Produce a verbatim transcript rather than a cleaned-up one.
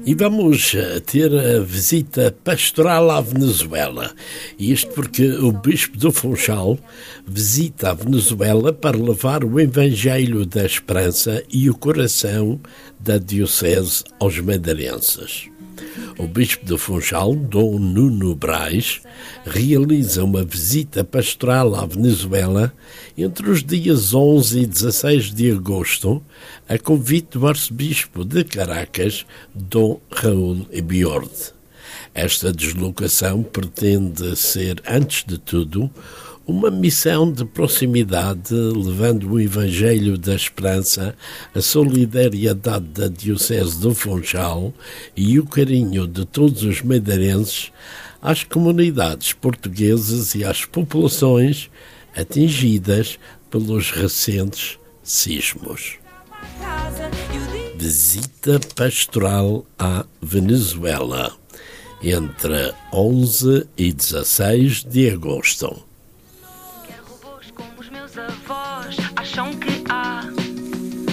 E vamos ter a visita pastoral à Venezuela. Isto porque o Bispo do Funchal visita a Venezuela para levar o Evangelho da Esperança e o coração da Diocese aos madeirenses. O Bispo do Funchal, Dom Nuno Braz, realiza uma visita pastoral à Venezuela entre os dias onze e dezasseis de agosto, a convite do Arcebispo de Caracas, Dom Raul Ebiorde. Esta deslocação pretende ser, antes de tudo, uma missão de proximidade, levando o Evangelho da Esperança, a solidariedade da Diocese do Funchal e o carinho de todos os madeirenses às comunidades portuguesas e às populações atingidas pelos recentes sismos. Visita pastoral à Venezuela, entre onze e dezasseis de agosto. Quero robôs como os meus avós, acham que